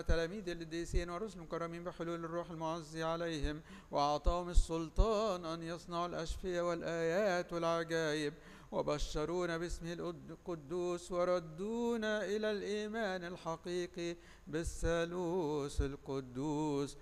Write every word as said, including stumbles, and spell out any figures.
تلاميذ القديسين والرسل المكرمين بحلول الروح المعزي عليهم، وأعطاهم السلطان أن يصنعوا الأشفياء والآيات والعجائب، وبشرونا باسمه القدوس، وردونا إلى الإيمان الحقيقي بالثالوث القدوس